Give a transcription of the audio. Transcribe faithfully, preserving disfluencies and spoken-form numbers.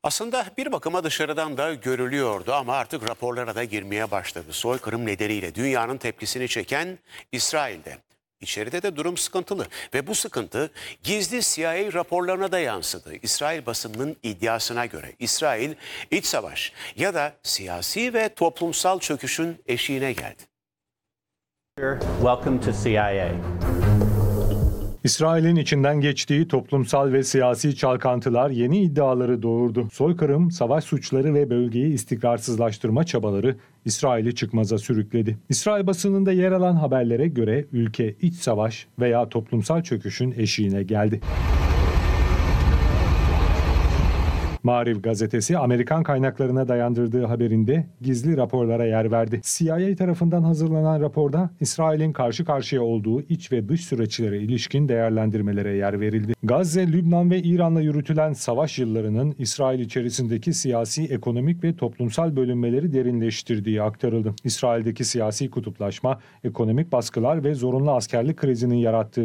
Aslında bir bakıma dışarıdan da görülüyordu ama artık raporlara da girmeye başladı. Soykırım nedeniyle dünyanın tepkisini çeken İsrail'de. İçeride de durum sıkıntılı ve bu sıkıntı gizli C I A raporlarına da yansıdı. İsrail basınının iddiasına göre İsrail iç savaş ya da siyasi ve toplumsal çöküşün eşiğine geldi. Welcome to C I A. İsrail'in içinden geçtiği toplumsal ve siyasi çalkantılar yeni iddiaları doğurdu. Soykırım, savaş suçları ve bölgeyi istikrarsızlaştırma çabaları İsrail'i çıkmaza sürükledi. İsrail basınında yer alan haberlere göre ülke iç savaş veya toplumsal çöküşün eşiğine geldi. Maariv gazetesi Amerikan kaynaklarına dayandırdığı haberinde gizli raporlara yer verdi. C I A tarafından hazırlanan raporda İsrail'in karşı karşıya olduğu iç ve dış süreçlere ilişkin değerlendirmelere yer verildi. Gazze, Lübnan ve İran'la yürütülen savaş yıllarının İsrail içerisindeki siyasi, ekonomik ve toplumsal bölünmeleri derinleştirdiği aktarıldı. İsrail'deki siyasi kutuplaşma, ekonomik baskılar ve zorunlu askerlik krizinin yarattığı